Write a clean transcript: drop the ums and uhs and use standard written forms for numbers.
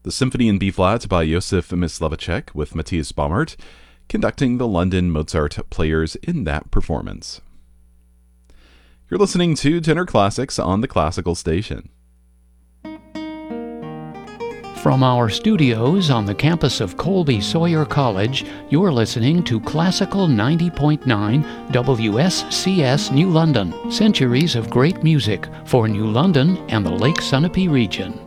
the Symphony in B-flat by Josef Myslivacek with Matthias Baumert, conducting the London Mozart Players in that performance. You're listening to Tenor Classics on the Classical Station. From our studios on the campus of Colby Sawyer College, you're listening to Classical 90.9 WSCS New London. Centuries of great music for New London and the Lake Sunapee region.